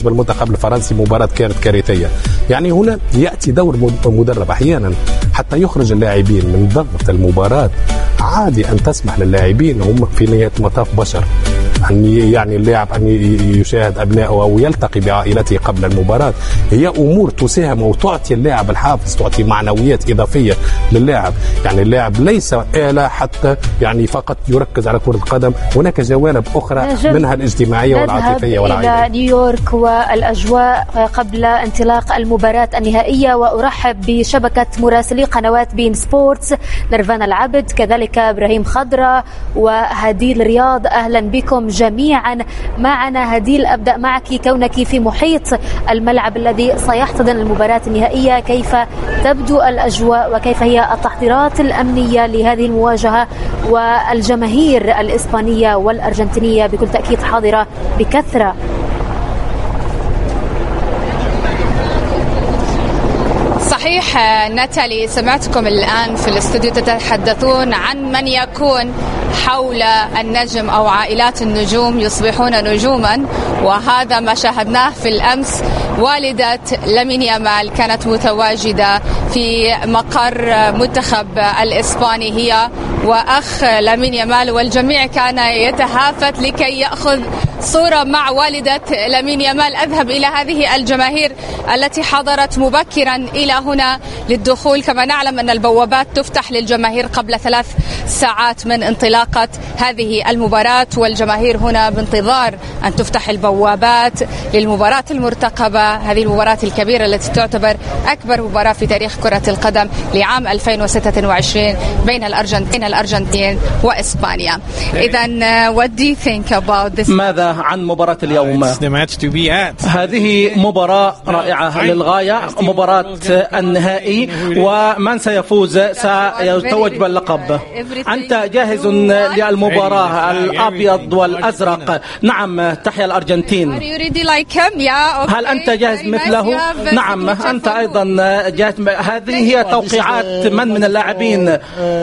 بالمنتخب الفرنسي مباراة كانت كارثية. يعني هنا يأتي دور مدرب أحيانا حتى يخرج اللاعبين من ضغط المباراة. عادي أن تسمح للاعبين، هم في نهاية المطاف بشر، أن يعني اللاعب أن يشاهد أبنائه أو يلتقي بعائلته قبل المباراة. هي أمور تساهم وتعطي اللاعب الحافز، تعطي معنويات إضافية للاعب. يعني اللاعب ليس آلة حتى يعني فقط يركز على كرة القدم، هناك جوانب أخرى منها الاجتماعية والعاطفية والعائلية. إلى نيويورك والأجواء قبل انطلاق المباراة النهائية، وأرحب بشبكة مراسلي قنوات بين سبورتس، نيرفانا العبد، كذلك إبراهيم خضرة وهديل رياض. أهلا بكم جميعا معنا. هديل، أبدأ معك كونك في محيط الملعب الذي سيحتضن المباراة النهائية، كيف تبدو الأجواء وكيف هي التحضيرات الأمنية لهذه المواجهة؟ والجماهير الإسبانية والأرجنتينية بكل تأكيد حاضرة بكثرة. صحيح ناتالي، سمعتكم الآن في الاستوديو تتحدثون عن من يكون حول النجم أو عائلات النجوم يصبحون نجوما، وهذا ما شاهدناه في الأمس. والدة لامين يامال كانت متواجدة في مقر منتخب الإسباني، هي وأخ لامين يامال، والجميع كان يتهافت لكي يأخذ صورة مع والدة لامين يامال. أذهب إلى هذه الجماهير التي حضرت مبكرا إلى هنا للدخول. كما نعلم أن البوابات تفتح للجماهير قبل 3 ساعات من انطلاقة هذه المباراة، والجماهير هنا بانتظار أن تفتح البوابات للمباراة المرتقبة، هذه المباراة الكبيرة التي تعتبر أكبر مباراة في تاريخ كرة القدم لعام 2026 بين الأرجنتين وإسبانيا. إذن what do you think about this? ماذا عن مباراة اليوم؟ هذه مباراة رائعة للغاية، مباراة النهائي، ومن سيفوز سيتوج باللقب. أنت جاهز للمباراة؟ الأبيض والأزرق. نعم، تحيا الأرجنتين. هل أنت جاهز مثله؟ نعم، أنت أيضا جاهز. هذه هي توقيعات من اللاعبين.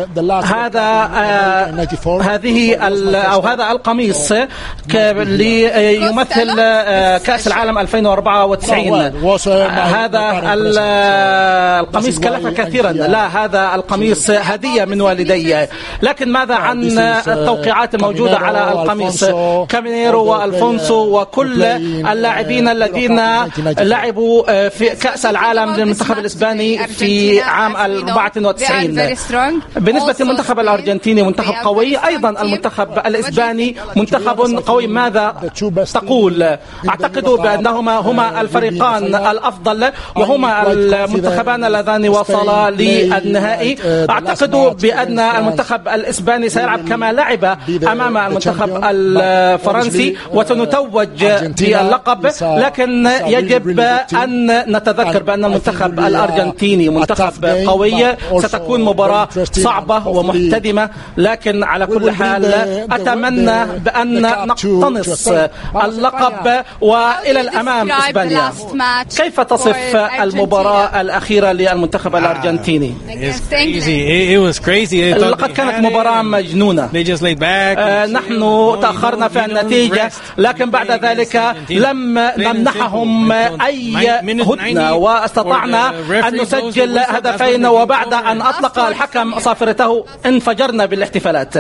هذا القميص ليمثل كأس العالم 2094. هذا القميص كلف كثيرا. لا، هذا القميص هدية من والدي. لكن ماذا عن التوقيعات الموجودة على القميص؟ كامينيرو والفونسو وكل اللاعبين الذين لعبوا في كأس العالم للمنتخب الإسباني في عام 94. بالنسبة للمنتخب الأرجنتيني منتخب قوي، أيضا المنتخب الإسباني منتخب قوي. ماذا تقول؟ أعتقد بأنهما الفريقان الأفضل، وهما المنتخبان اللذان وصلا للنهائي. أعتقد بأن المنتخب الإسباني سيلعب كما لعب أمام المنتخب الفرنسي وسنتوج باللقب. لكن يجب أن نتذكر بأن المنتخب الأرجنتيني منتخب قوي. ستكون مباراة صعبة ومحتدمة، لكن على كل حال أتمنى بأن نقتنص اللقب وإلى الأمام إسبانيا. كيف تصف المباراة الأخيرة للمنتخب الأرجنتيني؟ لقد كانت مباراة مجنونة. نحن تأخرنا في النتيجة، لكن بعد ذلك لم نمنحهم أي هدنة، واستطعنا أن نسجل هدفين، وبعد أن أطلق الحكم صافرته انفجرنا بالاحتفالات.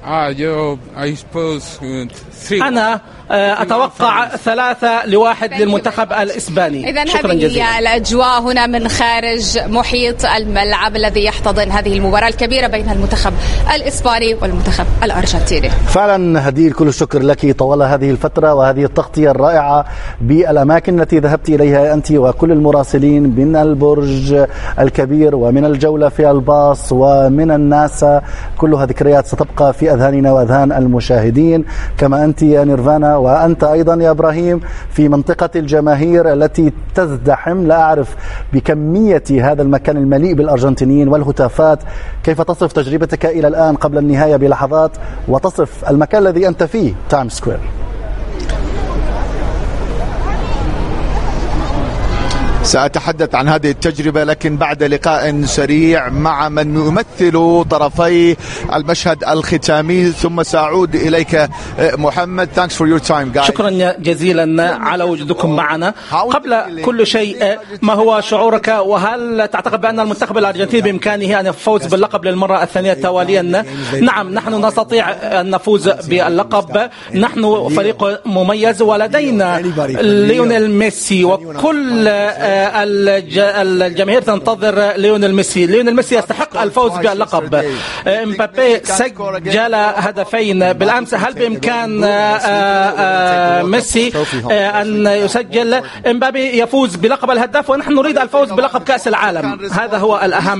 أنا أتوقع 3-1 للمنتخب الإسباني. إذن هذه الأجواء هنا من خارج محيط الملعب الذي يحتضن هذه المباراة الكبيرة بين المنتخب الإسباني والمنتخب الأرجنتيني. فعلا هديل، كل الشكر لك طوال هذه الفترة وهذه التغطية الرائعة بالأماكن التي ذهبت إليها أنت وكل المراسلين من البرج الكبير ومن الجولة في الباص ومن الناس. كلها ذكريات ستبقى في أذهاننا وأذهان المشاهدين، كما أنت يا نيرفانا وأنت أيضا يا إبراهيم في منطقة الجماهير التي تزدحم. لا أعرف بكمية هذا المكان المليء بالأرجنتينيين والهتافات. كيف تصف تجربتك إلى الآن قبل النهاية بلحظات، وتصف المكان الذي أنت فيه تايم سكوير؟ سأتحدث عن هذه التجربة لكن بعد لقاء سريع مع من يمثل طرفي المشهد الختامي، ثم سأعود إليك محمد. Thanks for your time guys. شكرا جزيلا على وجودكم معنا. قبل كل شيء، ما هو شعورك، وهل تعتقد بأن المنتخب الأرجنتيني بإمكانه أن يفوز باللقب للمرة الثانية تواليا؟ نعم، نحن نستطيع أن نفوز باللقب. نحن فريق مميز ولدينا ليونيل ميسي، وكل الجماهير تنتظر ليونيل ميسي. ليونيل ميسي يستحق الفوز باللقب. امبابي سجل هدفين بالأمس. هل بإمكان ميسي أن يسجل؟ امبابي يفوز بلقب الهداف، ونحن نريد الفوز بلقب كأس العالم. هذا هو الأهم.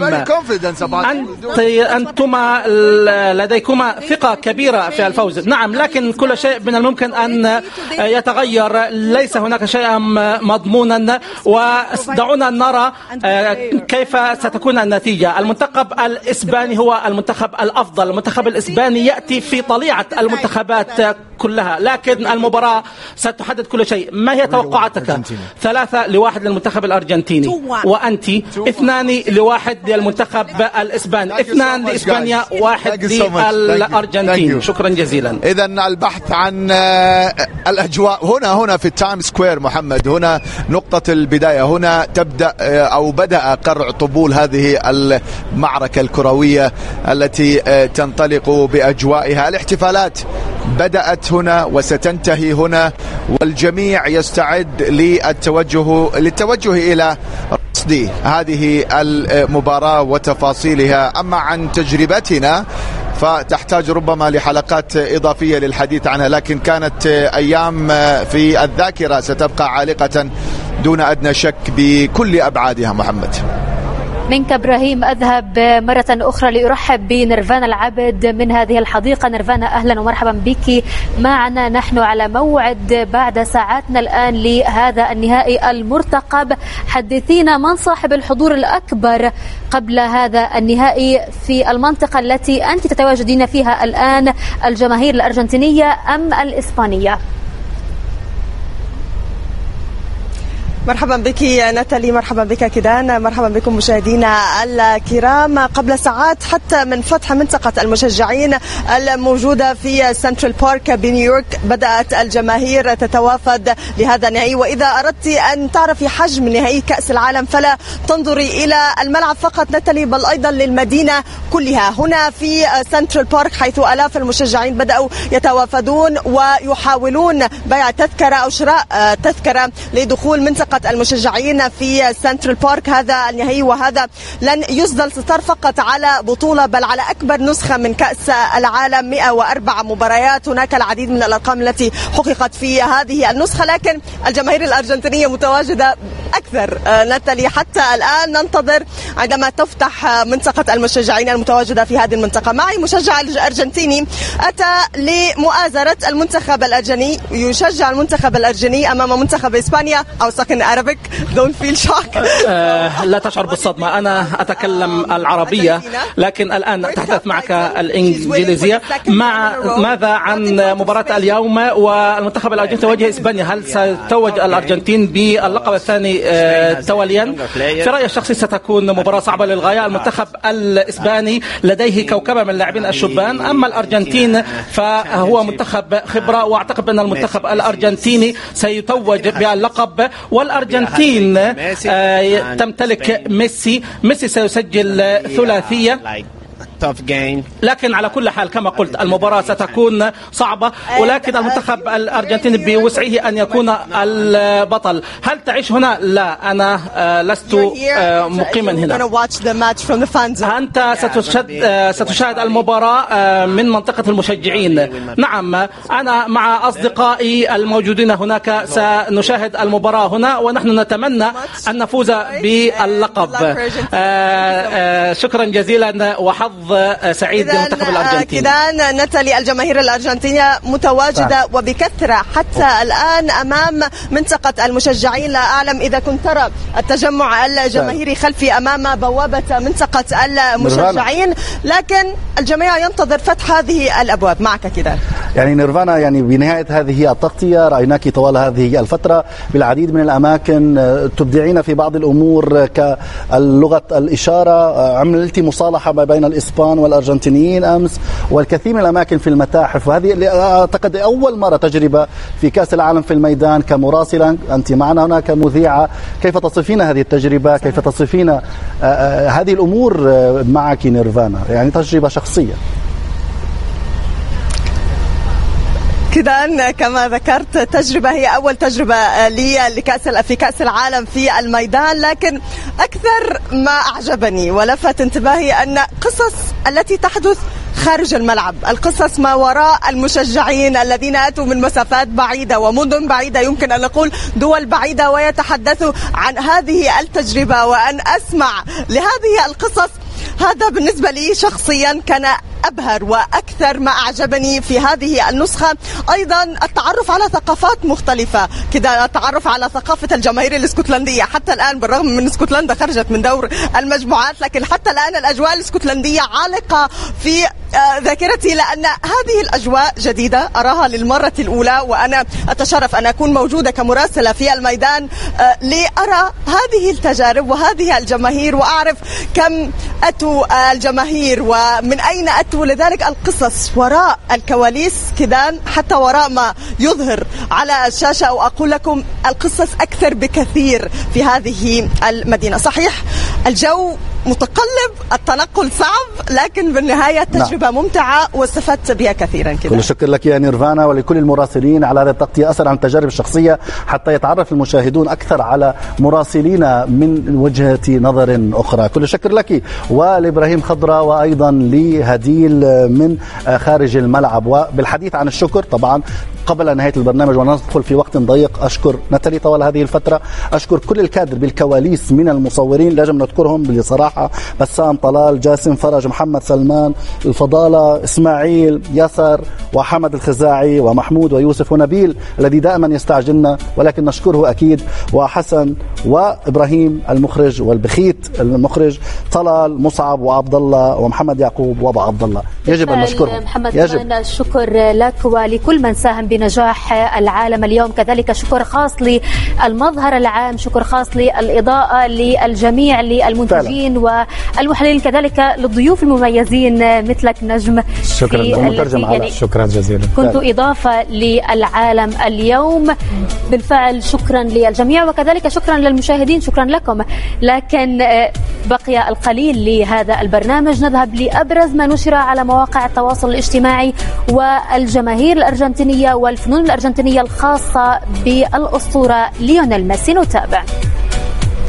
أنتما لديكما ثقة كبيرة في الفوز. نعم، لكن كل شيء من الممكن أن يتغير. ليس هناك شيء مضمونا، ودعونا نرى كيف ستكون النتيجة. المنتخب الإسباني هو المنتخب الأفضل. المنتخب الإسباني يأتي في طليعة المنتخبات كلها، لكن المباراة ستحدد كل شيء. ما هي توقعاتك؟ 3-1 للمنتخب الأرجنتيني، وأنت 2-1 للمنتخب الإسباني. 2 لإسبانيا، 1 للأرجنتين. شكرا جزيلا. إذن البحث عن الأجواء هنا في التايم سكوير محمد. هنا نقطة البداية. هنا تبدأ أو بدأ قرع طبول هذه المعركة الكروية التي تنطلق بأجوائها. الاحتفالات بدأت هنا وستنتهي هنا، والجميع يستعد للتوجه إلى رصد هذه المباراة وتفاصيلها. أما عن تجربتنا فتحتاج ربما لحلقات إضافية للحديث عنها، لكن كانت أيام في الذاكرة ستبقى عالقة دون أدنى شك بكل أبعادها. محمد، منك إبراهيم. أذهب مرة أخرى لأرحب بنيرفانا العبد من هذه الحديقة. نيرفانا، أهلا ومرحبا بك معنا. نحن على موعد بعد ساعاتنا الآن لهذا النهائي المرتقب. حدثينا، من صاحب الحضور الأكبر قبل هذا النهائي في المنطقة التي أنت تتواجدين فيها الآن، الجماهير الأرجنتينية أم الإسبانية؟ مرحبا بك ناتالي، مرحبا بك كيدان، مرحبا بكم مشاهدينا الكرام. قبل ساعات حتى من فتح منطقة المشجعين الموجودة في سنترال بارك بنيويورك بدأت الجماهير تتوافد لهذا النهائي. وإذا أردت أن تعرفي حجم نهائي كأس العالم فلا تنظري إلى الملعب فقط ناتالي، بل أيضا للمدينة كلها. هنا في سنترال بارك حيث آلاف المشجعين بدأوا يتوافدون ويحاولون بيع تذكرة أو شراء تذكرة لدخول منطقة المشجعين في سنترال بارك. هذا النهائي، وهذا لن يسدل ستار فقط على بطولة بل على أكبر نسخة من كأس العالم. 104 مباريات، هناك العديد من الأرقام التي حققت في هذه النسخة، لكن الجماهير الأرجنتينية متواجدة أكثر ناتالي. حتى الآن ننتظر عندما تفتح منطقة المشجعين المتواجدة في هذه المنطقة. معي مشجع أرجنتيني أتى لمؤازرة المنتخب الأرجني، يشجع المنتخب الأرجني أمام منتخب إسبانيا. أو سكن Arabic, don't feel shock. لا تشعر بالصدمة. أنا أتكلم العربية، لكن الآن أتحدث معك الإنجليزية. ماذا عن مباراة اليوم والمنتخب الأرجنتيني يواجه إسبانيا؟ هل ستتوج الأرجنتين باللقب الثاني تواليا؟ في رأيي الشخصي ستكون مباراة صعبة للغاية. المنتخب الإسباني لديه كوكبة من اللاعبين الشبان، أما الأرجنتين فهو منتخب خبرة، وأعتقد أن المنتخب الأرجنتيني سيتوج باللقب. والأرجنتين تمتلك ميسي سيسجل ثلاثية. لكن على كل حال كما قلت المباراة ستكون صعبة، ولكن المنتخب الأرجنتيني بوسعه أن يكون البطل. هل تعيش هنا؟ لا، أنا لست مقيما هنا. أنت ستشاهد المباراة من منطقة المشجعين. نعم، أنا مع أصدقائي الموجودين هناك سنشاهد المباراة هنا، ونحن نتمنى أن نفوز باللقب. شكرا جزيلا وحظ سعيد للمنتخب الأرجنتيني. كذا ناتالي، الجماهير الأرجنتينية متواجدة وبكثرة حتى الآن أمام منطقة المشجعين. لا أعلم إذا كنت ترى التجمع الجماهيري خلفي أمام بوابة منطقة المشجعين، لكن الجميع ينتظر فتح هذه الأبواب. معك كذا. يعني نيرفانا، يعني بنهاية هذه التغطية رأيناك طوال هذه الفترة بالعديد من الأماكن تبدعين في بعض الأمور كاللغة الإشارة، عملتي مصالحة ما بين الإسبان والأرجنتينيين أمس، والكثير من الأماكن في المتاحف، وهذه أعتقد أول مرة تجربة في كأس العالم في الميدان كمراسلة. أنت معنا هنا كمذيعة، كيف تصفين هذه التجربة؟ كيف تصفين هذه الأمور معك نيرفانا؟ يعني تجربة شخصية. كذا كما ذكرت تجربة هي أول تجربة لي في كأس العالم في الميدان، لكن أكثر ما أعجبني ولفت انتباهي أن قصص التي تحدث خارج الملعب، القصص ما وراء المشجعين الذين أتوا من مسافات بعيدة ومدن بعيدة، يمكن أن نقول دول بعيدة، ويتحدثوا عن هذه التجربة وأن أسمع لهذه القصص. هذا بالنسبة لي شخصيا كان أبهر، وأكثر ما أعجبني في هذه النسخة أيضا التعرف على ثقافات مختلفة، كده التعرف على ثقافة الجماهير الاسكتلندية. حتى الآن بالرغم من اسكتلندا خرجت من دور المجموعات، لكن حتى الآن الأجواء الاسكتلندية عالقة في ذاكرتي، لأن هذه الأجواء جديدة أراها للمرة الأولى، وأنا أتشرف أن أكون موجودة كمراسلة في الميدان لأرى هذه التجارب وهذه الجماهير، وأعرف كم أتوا الجماهير ومن أين أتوا. لذلك القصص وراء الكواليس كذا، حتى وراء ما يظهر على الشاشة، أو أقول لكم القصص أكثر بكثير في هذه المدينة. صحيح الجو متقلب، التنقل صعب، لكن بالنهاية تجربة ممتعة واستفدت بها كثيرا كده. كل الشكر لك يا نيرفانا ولكل المراسلين على هذه التغطية، أسأل عن التجارب الشخصية حتى يتعرف المشاهدون أكثر على مراسلين من وجهة نظر أخرى. كل الشكر لك ولإبراهيم خضرة، وأيضا لهديل من خارج الملعب. وبالحديث عن الشكر طبعا قبل نهاية البرنامج وندخل في وقت ضيق، أشكر ناتالي طوال هذه الفترة، أشكر كل الكادر بالكواليس من المصورين، لازم نذكرهم بصراحة: بسام طلال، جاسم فرج، محمد سلمان، الفضالة، إسماعيل، يسر، وحمد الخزاعي، ومحمود، ويوسف، ونبيل الذي دائما يستعجلنا ولكن نشكره أكيد، وحسن، وإبراهيم المخرج، والبخيت المخرج، طلال، مصعب، وعبد الله، ومحمد يعقوب، وابو عبد الله. يجب أن نشكرهم. محمد، يجب الشكر لك ولكل من ساهم بنجاح العالم اليوم، كذلك شكر خاص للمظهر العام، شكر خاص للإضاءة، للجميع، للمنتجين والمحللين، كذلك للضيوف المميزين مثلك نجم. شكرا يعني شكرا جزيلا، كنت إضافة للعالم اليوم بالفعل. شكرا للجميع، وكذلك شكرا للمشاهدين، شكرا لكم. لكن بقي القليل لهذا البرنامج، نذهب لأبرز ما نشر على مواقع التواصل الاجتماعي والجماهير الأرجنتينية والفنون الأرجنتينية الخاصة بالأسطورة ليونيل ميسي. نتابع.